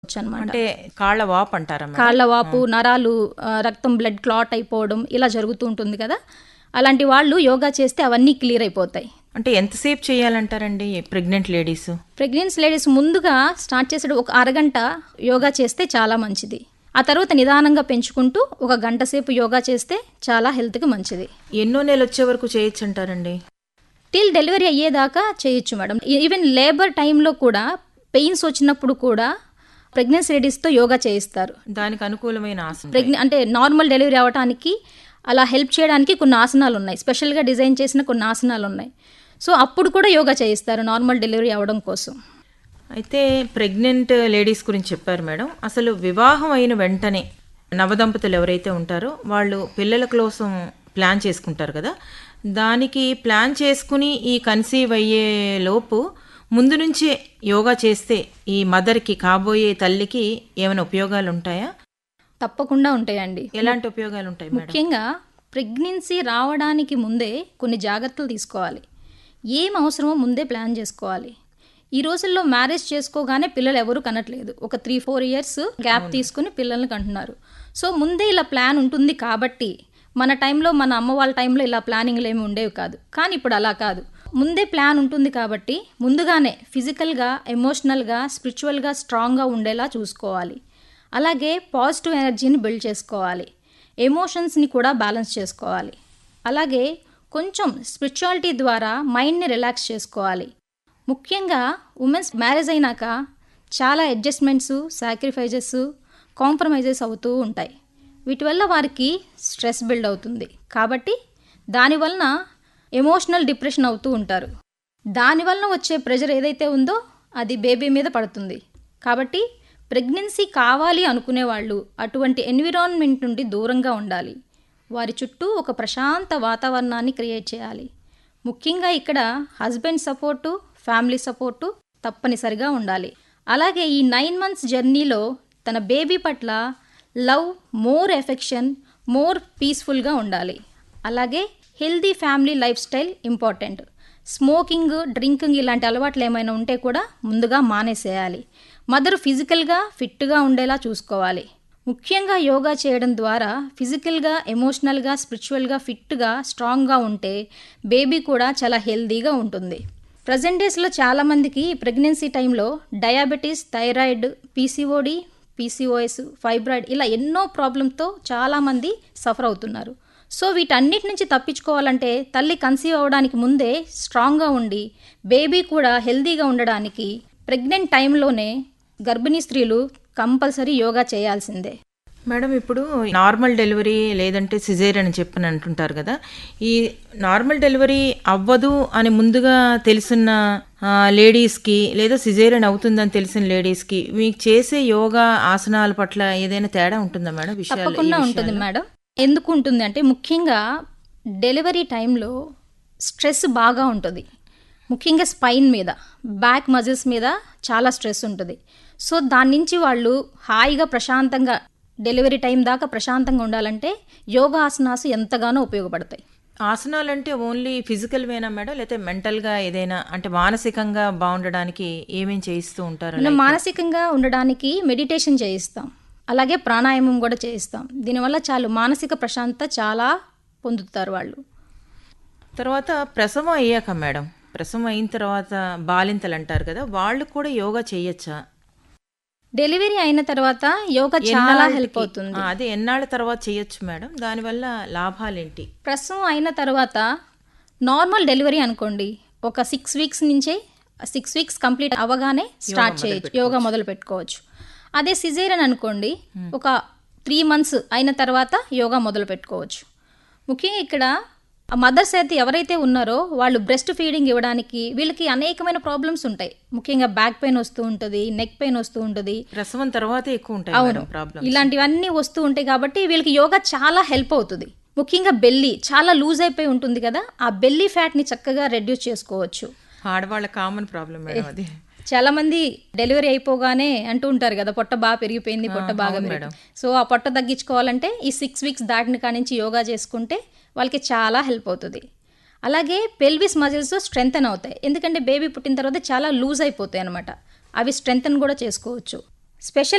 అనమాట. అంటే కాళ్ళ వాపు అంటారా మేడం? కాళ్ళ వాపు, నరాలు, రక్తం బ్లడ్ క్లాట్ అయిపోవడం ఇలా జరుగుతూ ఉంటుంది కదా. అలాంటి వాళ్ళు యోగా చేస్తే అవన్నీ క్లియర్ అయిపోతాయి. అంటే ఎంతసేపు చేయాలంటారండి ప్రెగ్నెంట్ లేడీస్? ప్రెగ్నెన్సీ లేడీస్ ముందుగా స్టార్ట్ చేసేది ఒక అరగంట యోగా చేస్తే చాలా మంచిది. ఆ తర్వాత నిదానంగా పెంచుకుంటూ ఒక గంట సేపు యోగా చేస్తే చాలా హెల్త్కి మంచిది. ఎన్నో నెలలు వచ్చే వరకు చేయొచ్చు అంటారండి? టిల్ డెలివరీ అయ్యేదాకా చేయొచ్చు మేడం. ఈవెన్ లేబర్ టైంలో కూడా పెయిన్స్ వచ్చినప్పుడు కూడా ప్రెగ్నెన్సీ లేడీస్తో యోగా చేయిస్తారు. దానికి అనుకూలమైన ఆసనం అంటే నార్మల్ డెలివరీ అవ్వడానికి అలా హెల్ప్ చేయడానికి కొన్ని ఆసనాలు ఉన్నాయి, స్పెషల్గా డిజైన్ చేసిన కొన్ని ఆసనాలు ఉన్నాయి. సో అప్పుడు కూడా యోగా చేయిస్తారు నార్మల్ డెలివరీ అవ్వడం కోసం. అయితే ప్రెగ్నెంట్ లేడీస్ గురించి చెప్పారు మేడం. అసలు వివాహం అయిన వెంటనే నవదంపతులు ఎవరైతే ఉంటారో వాళ్ళు పిల్లల కోసం ప్లాన్ చేసుకుంటారు కదా, దానికి ప్లాన్ చేసుకుని ఈ కన్సీవ్ అయ్యే లోపు ముందు నుంచే యోగా చేస్తే ఈ మదర్కి, కాబోయే తల్లికి ఏమైనా ఉపయోగాలు ఉంటాయా? తప్పకుండా ఉంటాయండి. ఎలాంటి ఉపయోగాలు ఉంటాయి మేడం? ముఖ్యంగా ప్రెగ్నెన్సీ రావడానికి ముందే కొన్ని జాగ్రత్తలు తీసుకోవాలి. ఏం అవసరమో ముందే ప్లాన్ చేసుకోవాలి. ఈ రోజుల్లో మ్యారేజ్ చేసుకోగానే పిల్లలు ఎవరు కనట్లేదు. ఒక 3-4 ఇయర్స్ గ్యాప్ తీసుకుని పిల్లల్ని కంటున్నారు. సో ముందే ఇలా ప్లాన్ ఉంటుంది కాబట్టి మన టైంలో, మన అమ్మ వాళ్ళ టైంలో ఇలా ప్లానింగ్లు ఏమి ఉండేవి కాదు. కానీ ఇప్పుడు అలా కాదు. ముందే ప్లాన్ ఉంటుంది కాబట్టి ముందుగానే ఫిజికల్గా, ఎమోషనల్గా, స్పిరిచువల్గా స్ట్రాంగ్గా ఉండేలా చూసుకోవాలి. అలాగే పాజిటివ్ ఎనర్జీని బిల్డ్ చేసుకోవాలి. ఎమోషన్స్ని కూడా బ్యాలెన్స్ చేసుకోవాలి. అలాగే కొంచెం స్పిరిచువాలిటీ ద్వారా మైండ్ని రిలాక్స్ చేసుకోవాలి. ముఖ్యంగా ఉమెన్స్ మ్యారేజ్ అయినాక చాలా అడ్జస్ట్మెంట్స్, సాక్రిఫైజెస్, కాంప్రమైజెస్ అవుతూ ఉంటాయి. వీటి వల్ల వారికి స్ట్రెస్ బిల్డ్ అవుతుంది. కాబట్టి దానివలన ఎమోషనల్ డిప్రెషన్ అవుతూ ఉంటారు. దానివలన వచ్చే ప్రెషర్ ఏదైతే ఉందో అది బేబీ మీద పడుతుంది. కాబట్టి ప్రెగ్నెన్సీ కావాలి అనుకునే వాళ్ళు అటువంటి ఎన్విరాన్మెంట్ నుండి దూరంగా ఉండాలి. వారి చుట్టూ ఒక ప్రశాంత వాతావరణాన్ని క్రియేట్ చేయాలి. ముఖ్యంగా ఇక్కడ హస్బెండ్ సపోర్టు, ఫ్యామిలీ సపోర్టు తప్పనిసరిగా ఉండాలి. అలాగే ఈ 9 months జర్నీలో తన బేబీ పట్ల లవ్, మోర్ ఎఫెక్షన్, మోర్ పీస్ఫుల్గా ఉండాలి. అలాగే healthy family life style important. Smoking, drinking ఇలాంటి అలవాట్లు ఏమైనా ఉంటే కూడా ముందుగా మానేసేయాలి. మదర్ ఫిజికల్గా ఫిట్గా ఉండేలా చూసుకోవాలి. ముఖ్యంగా యోగా చేయడం ద్వారా ఫిజికల్గా, ఎమోషనల్గా, స్పిరిచువల్గా ఫిట్గా, స్ట్రాంగ్గా ఉంటే బేబీ కూడా చాలా హెల్దీగా ఉంటుంది. ప్రజెంట్ డేస్లో చాలామందికి ప్రెగ్నెన్సీ టైంలో diabetes, thyroid, PCOD, PCOS, fibroid ఇలా ఎన్నో ప్రాబ్లంతో చాలామంది సఫర్ అవుతున్నారు. సో వీటన్నిటి నుంచి తప్పించుకోవాలంటే తల్లి కన్సీవ్ అవ్వడానికి ముందే స్ట్రాంగ్గా ఉండి బేబీ కూడా హెల్దీగా ఉండడానికి ప్రెగ్నెంట్ టైంలోనే గర్భిణీ స్త్రీలు కంపల్సరీ యోగా చేయాల్సిందే. మేడం, ఇప్పుడు నార్మల్ డెలివరీ లేదంటే సిజేరియన్ అని చెప్పని అంటుంటారు కదా, ఈ నార్మల్ డెలివరీ అవ్వదు అని ముందుగా తెలిసిన లేడీస్కి లేదా సిజేరియన్ అవుతుందని తెలిసిన లేడీస్కి మీకు చేసే యోగా ఆసనాల పట్ల ఏదైనా తేడా ఉంటుందా మేడం? తప్పకుండా ఉంటుంది మేడం. ఎందుకు ఉంటుంది అంటే ముఖ్యంగా డెలివరీ టైంలో స్ట్రెస్ బాగా ఉంటుంది. ముఖ్యంగా స్పైన్ మీద, బ్యాక్ మజిల్స్ మీద చాలా స్ట్రెస్ ఉంటుంది. సో దాని నుంచి వాళ్ళు హాయిగా ప్రశాంతంగా డెలివరీ టైం దాకా ప్రశాంతంగా ఉండాలంటే యోగా ఆసనాలు ఎంతగానో ఉపయోగపడతాయి. ఆసనాలు అంటే ఓన్లీ ఫిజికల్ వేనా మేడం, లేకపోతే మెంటల్గా ఏదైనా అంటే మానసికంగా బాగుండడానికి ఏమేమి చేయిస్తూ ఉంటారు? మనం మానసికంగా ఉండడానికి మెడిటేషన్ చేయిస్తాం, అలాగే ప్రాణాయామం కూడా చేయిస్తాం. దీనివల్ల చాలు మానసిక ప్రశాంతత చాలా పొందుతారు వాళ్ళు. తర్వాత ప్రసవం అయ్యాక మేడం, ప్రసవం అయిన తర్వాత బాలింతలు అంటారు కదా, వాళ్ళు కూడా యోగా చేయొచ్చా? డెలివరీ అయిన తర్వాత యోగా చాలా హెల్ప్ అవుతుంది. అదే ఎన్నాళ్ళ తర్వాత చేయొచ్చు మేడం? దానివల్ల లాభాలేంటి? ప్రసవం అయిన తర్వాత నార్మల్ డెలివరీ అనుకోండి, ఒక 6 weeks నుంచే 6 weeks కంప్లీట్ అవ్వగానే స్టార్ట్ చేయొచ్చు, యోగా మొదలు పెట్టుకోవచ్చు. అదే సిజేరియన్ అనుకోండి, ఒక 3 months అయిన తర్వాత యోగా మొదలు పెట్టుకోవచ్చు. ముఖ్యంగా ఇక్కడ మదర్స్ అయితే ఎవరైతే ఉన్నారో వాళ్ళు బ్రెస్ట్ ఫీడింగ్ ఇవ్వడానికి వీళ్ళకి అనేకమైన ప్రాబ్లమ్స్ ఉంటాయి. ముఖ్యంగా బ్యాక్ పెయిన్ వస్తూ ఉంటుంది, నెక్ పెయిన్ వస్తూ ఉంటుంది. ప్రసవం తర్వాత ఎక్కువ ఉంటాయి. అవును, ఇలాంటివన్నీ వస్తూ ఉంటాయి. కాబట్టి వీళ్ళకి యోగా చాలా హెల్ప్ అవుతుంది. ముఖ్యంగా బెల్లీ చాలా లూజ్ అయిపోయి ఉంటుంది కదా, ఆ బెల్లీ ఫ్యాట్ని చక్కగా రెడ్యూస్ చేసుకోవచ్చు. ఆడవాళ్ళ కామన్ ప్రాబ్లం మేడం అది. చాలా మంది డెలివరీ అయిపోగానే అంటూ ఉంటారు కదా, పొట్ట బాగా పెరిగిపోయింది, పొట్ట బాగా పెరిగింది. సో ఆ పొట్ట తగ్గించుకోవాలంటే ఈ 6 weeks దాటిన కానించి యోగా చేసుకుంటే వాళ్ళకి చాలా హెల్ప్ అవుతుంది. అలాగే పెల్విస్ మజిల్స్ స్ట్రెంగ్తన్ అవుతాయి, ఎందుకంటే బేబీ పుట్టిన తర్వాత చాలా లూజ్ అయిపోతాయి అనమాట. అవి స్ట్రెంగ్తన్ కూడా చేసుకోవచ్చు. స్పెషల్